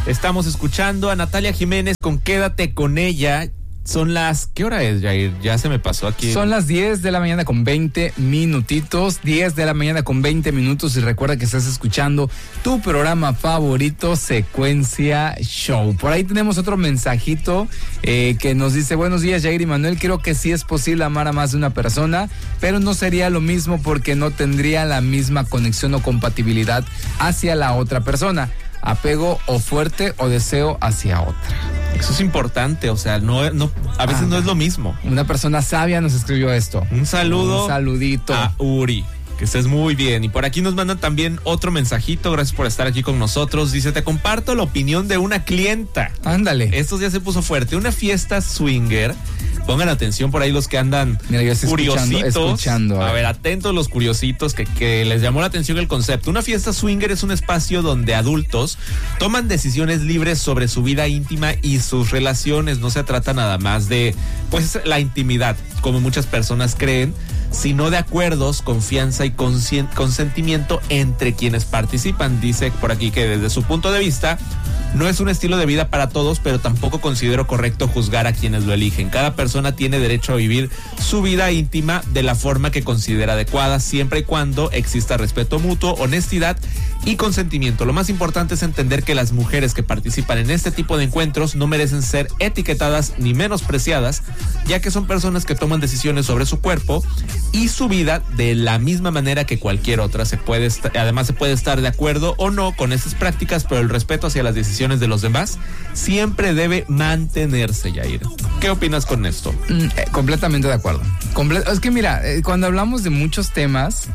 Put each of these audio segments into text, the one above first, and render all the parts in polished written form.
Estamos escuchando a Natalia Jiménez con Quédate con ella. Son las... ¿Qué hora es, Jair? Ya se me pasó aquí. Son las 10 de la mañana con 20 minutitos. 10 de la mañana con 20 minutos. Y recuerda que estás escuchando tu programa favorito, Secuencia Show. Por ahí tenemos otro mensajito que nos dice: buenos días, Jair y Manuel. Creo que sí es posible amar a más de una persona, pero no sería lo mismo porque no tendría la misma conexión o compatibilidad hacia la otra persona. Apego o fuerte o deseo hacia otra. Eso es importante, o sea, no, a veces no es lo mismo. Una persona sabia nos escribió esto. Un saludo. Un saludito a Uri. Que estés muy bien. Y por aquí nos mandan también otro mensajito. Gracias por estar aquí con nosotros. Dice: te comparto la opinión de una clienta. Ándale. Estos días se puso fuerte. Una fiesta swinger. Pongan atención por ahí los que andan. Mira, yo estoy curiositos. Escuchando. A ver, atentos los curiositos que les llamó la atención el concepto. Una fiesta swinger es un espacio donde adultos toman decisiones libres sobre su vida íntima y sus relaciones. No se trata nada más de, pues, la intimidad, como muchas personas creen, sino de acuerdos, confianza y consentimiento entre quienes participan. Dice por aquí que desde su punto de vista no es un estilo de vida para todos, pero tampoco considero correcto juzgar a quienes lo eligen. Cada persona tiene derecho a vivir su vida íntima de la forma que considera adecuada, siempre y cuando exista respeto mutuo, honestidad y consentimiento. Lo más importante es entender que las mujeres que participan en este tipo de encuentros no merecen ser etiquetadas ni menospreciadas, ya que son personas que toman decisiones sobre su cuerpo y su vida de la misma manera que cualquier otra. Además se puede estar de acuerdo o no con estas prácticas, pero el respeto hacia las decisiones de los demás siempre debe mantenerse, Jair. ¿Qué opinas con esto? Completamente de acuerdo. Es que mira, cuando hablamos de muchos temas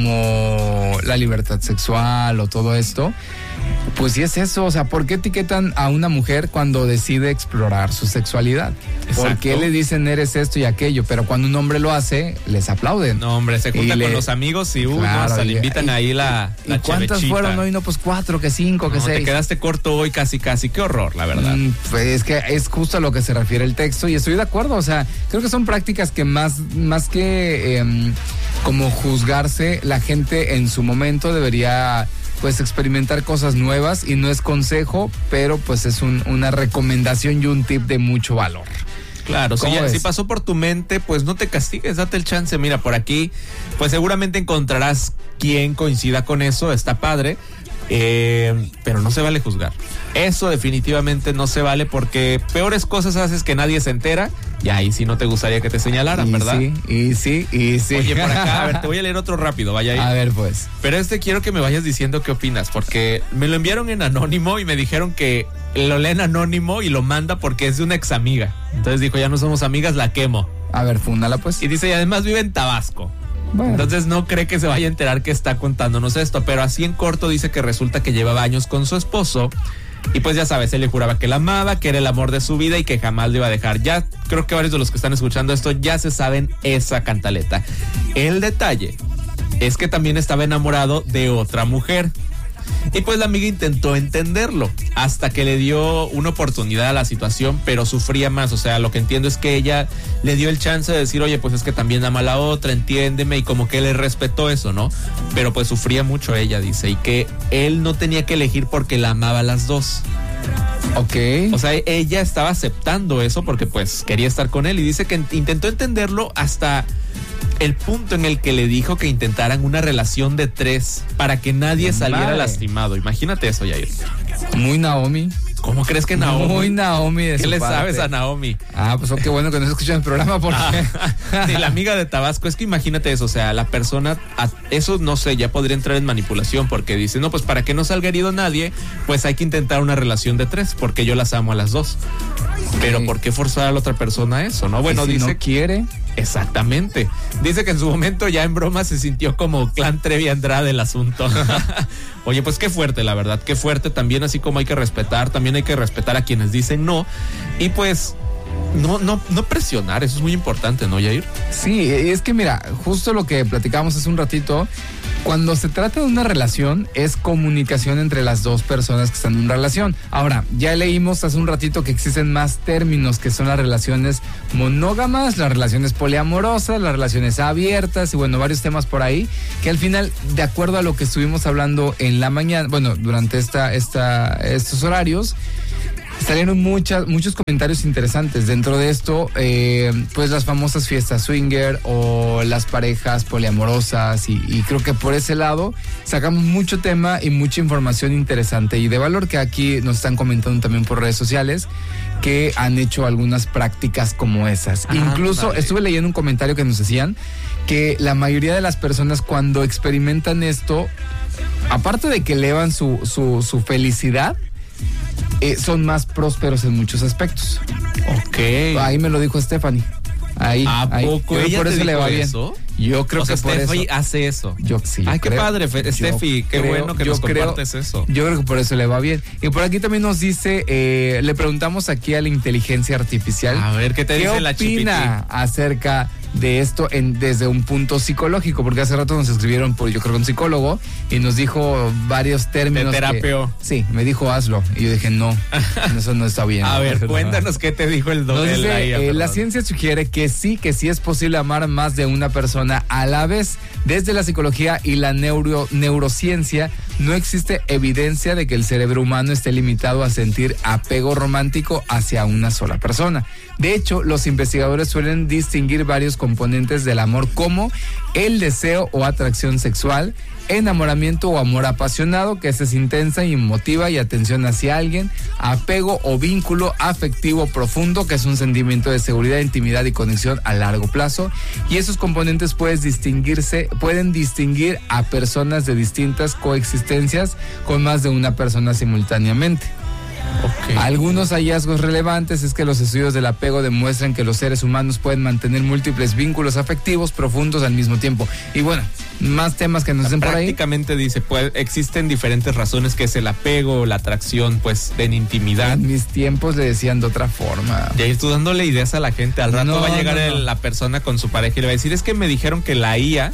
como la libertad sexual o todo esto, pues sí es eso, o sea, ¿por qué etiquetan a una mujer cuando decide explorar su sexualidad? Exacto. ¿Por qué le dicen eres esto y aquello? Pero cuando un hombre lo hace, les aplauden. No, hombre, se junta con los amigos y claro, hasta le invitan ahí la ¿Y cuántas chevechita fueron hoy? No, pues 4, que 5, que 6. Te quedaste corto hoy casi, qué horror, la verdad. Pues es que es justo a lo que se refiere el texto y estoy de acuerdo, o sea, creo que son prácticas que más que como juzgarse, la gente en su momento debería pues experimentar cosas nuevas, y no es consejo, pero pues es una recomendación y un tip de mucho valor. Claro, si pasó por tu mente, pues no te castigues, date el chance. Mira, por aquí, pues seguramente encontrarás quien coincida con eso, está padre, pero no se vale juzgar. Eso definitivamente no se vale, porque peores cosas haces que nadie se entera, y ahí sí no te gustaría que te señalaran, ¿verdad? Sí. Oye, por acá, a ver, te voy a leer otro rápido, vaya ahí. A ver, pues. Pero quiero que me vayas diciendo qué opinas, porque me lo enviaron en anónimo y me dijeron que lo leen anónimo y lo manda porque es de una ex amiga. Entonces dijo: ya no somos amigas, la quemo. A ver, fúndala pues. Y dice: y además vive en Tabasco. Bueno. Entonces no cree que se vaya a enterar que está contándonos esto, pero así en corto dice que resulta que llevaba años con su esposo y pues ya sabes, él le juraba que la amaba, que era el amor de su vida y que jamás le iba a dejar. Ya creo que varios de los que están escuchando esto ya se saben esa cantaleta. El detalle es que también estaba enamorado de otra mujer. Y pues la amiga intentó entenderlo hasta que le dio una oportunidad a la situación, pero sufría más. O sea, lo que entiendo es que ella le dio el chance de decir: oye, pues es que también ama a la otra, entiéndeme, y como que le respetó eso, ¿no? Pero pues sufría mucho ella, dice, y que él no tenía que elegir porque la amaba a las dos. Ok. O sea, ella estaba aceptando eso porque pues quería estar con él, y dice que intentó entenderlo hasta el punto en el que le dijo que intentaran una relación de 3 para que nadie saliera lastimado. Imagínate eso, Jair. Muy Naomi. ¿Cómo crees que Naomi? Muy Naomi de ¿Qué su le parte sabes a Naomi? Pues qué bueno que no se escucha el programa porque... Sí, la amiga de Tabasco. Es que imagínate eso, o sea, la persona, eso no sé, ya podría entrar en manipulación, porque dice: no, pues para que no salga herido nadie, pues hay que intentar una relación de 3, porque yo las amo a las 2. Pero ¿por qué forzar a la otra persona a eso, no? Bueno, si dice... no quiere... Exactamente. Dice que en su momento ya en broma se sintió como Clan Trevi Andrade el asunto. Oye, pues qué fuerte, la verdad, qué fuerte. También, así como hay que respetar, también hay que respetar a quienes dicen no. Y pues no presionar, eso es muy importante, ¿no, Jair? Sí, es que mira, justo lo que platicábamos hace un ratito, Cuando se trata de una relación, es comunicación entre las dos personas que están en una relación. Ahora, ya leímos hace un ratito que existen más términos, que son las relaciones monógamas, las relaciones poliamorosas, las relaciones abiertas y bueno, varios temas por ahí, que al final, de acuerdo a lo que estuvimos hablando en la mañana, bueno, durante estos horarios, salieron muchos comentarios interesantes. Dentro de esto, pues las famosas fiestas swinger o las parejas poliamorosas y creo que por ese lado sacamos mucho tema y mucha información interesante y de valor que aquí nos están comentando también por redes sociales que han hecho algunas prácticas como esas. Incluso estuve leyendo un comentario que nos decían que la mayoría de las personas cuando experimentan esto, aparte de que elevan su felicidad, son más prósperos en muchos aspectos. Ok. Ahí me lo dijo Stephanie. ¿A poco? Ella por eso le va bien. Yo creo que por Steffi eso hace eso. Yo sí. Ay, qué padre, Steffi, qué bueno que nos compartes eso. Yo creo que por eso le va bien. Y por aquí también nos dice, le preguntamos aquí a la inteligencia artificial. A ver, ¿qué te dice la Chipiti? ¿Qué opina acerca de esto desde un punto psicológico? Porque hace rato nos escribieron yo creo un psicólogo y nos dijo varios términos. De terapia. Sí, me dijo hazlo. Y yo dije no, eso no está bien. A ver, cuéntanos qué te dijo el doctor. La ciencia sugiere que sí es posible amar más de una persona a la vez. Desde la psicología y la neurociencia no existe evidencia de que el cerebro humano esté limitado a sentir apego romántico hacia una sola persona. De hecho, los investigadores suelen distinguir varios componentes del amor como el deseo o atracción sexual, enamoramiento o amor apasionado, que es intensa y emotiva y atención hacia alguien, apego o vínculo afectivo profundo, que es un sentimiento de seguridad, intimidad y conexión a largo plazo, y esos componentes pueden distinguir a personas de distintas coexistencias con más de una persona simultáneamente. Okay. Algunos hallazgos relevantes es que los estudios del apego demuestran que los seres humanos pueden mantener múltiples vínculos afectivos profundos al mismo tiempo. Y bueno, más temas que nos den por ahí. Prácticamente dice, existen diferentes razones que es el apego, la atracción, pues, en intimidad. En mis tiempos le decían de otra forma. Ya tú dándole ideas a la gente. Al rato va a llegar la persona con su pareja y le va a decir, es que me dijeron que la IA,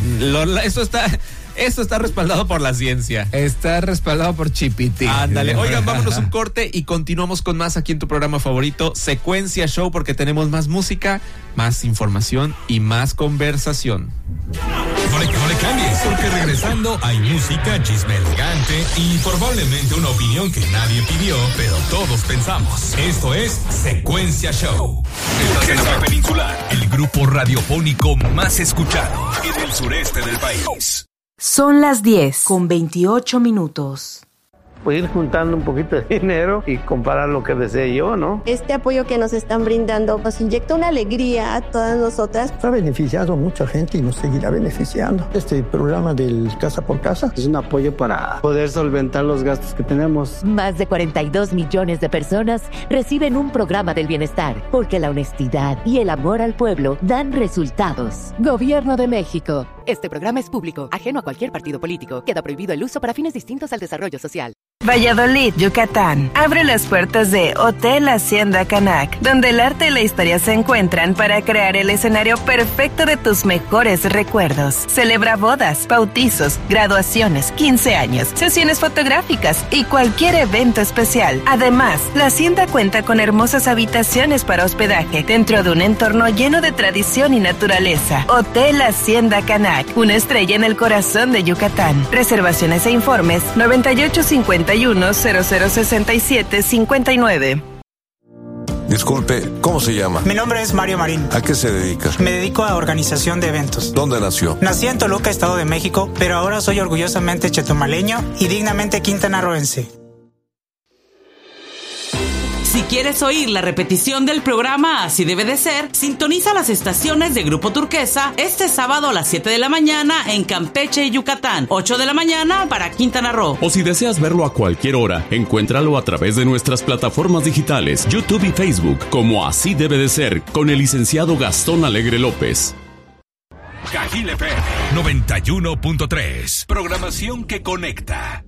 Esto está respaldado por la ciencia. Está respaldado por Chipiti. Ándale. Oigan, vámonos un corte y continuamos con más aquí en tu programa favorito, Secuencia Show, porque tenemos más música, más información y más conversación. No le cambies, porque regresando hay música, chisme elegante y probablemente una opinión que nadie pidió, pero todos pensamos. Esto es Secuencia Show. Esta Peninsular, el grupo radiofónico más escuchado en el sureste del país. Son las 10:28. Pues ir juntando un poquito de dinero y comprar lo que desee yo, ¿no? Este apoyo que nos están brindando nos inyecta una alegría a todas nosotras. Ha beneficiado a mucha gente y nos seguirá beneficiando. Este programa del Casa por Casa es un apoyo para poder solventar los gastos que tenemos. Más de 42 millones de personas reciben un programa del bienestar, porque la honestidad y el amor al pueblo dan resultados. Gobierno de México. Este programa es público, ajeno a cualquier partido político. Queda prohibido el uso para fines distintos al desarrollo social. Valladolid, Yucatán. Abre las puertas de Hotel Hacienda Canac, donde el arte y la historia se encuentran para crear el escenario perfecto de tus mejores recuerdos. Celebra bodas, bautizos, graduaciones, 15 años, sesiones fotográficas y cualquier evento especial. Además, la hacienda cuenta con hermosas habitaciones para hospedaje dentro de un entorno lleno de tradición y naturaleza. Hotel Hacienda Canac, una estrella en el corazón de Yucatán. Reservaciones e informes 9851-0067-59. Disculpe, ¿cómo se llama? Mi nombre es Mario Marín. ¿A qué se dedica? Me dedico a organización de eventos. ¿Dónde nació? Nací en Toluca, Estado de México, pero ahora soy orgullosamente chetumaleño y dignamente quintanarroense. Si quieres oír la repetición del programa Así Debe de Ser, sintoniza las estaciones de Grupo Turquesa este sábado a las 7 de la mañana en Campeche y Yucatán, 8 de la mañana para Quintana Roo. O si deseas verlo a cualquier hora, encuéntralo a través de nuestras plataformas digitales, YouTube y Facebook, como Así Debe de Ser, con el licenciado Gastón Alegre López. Cajil FM 91.3. Programación que conecta.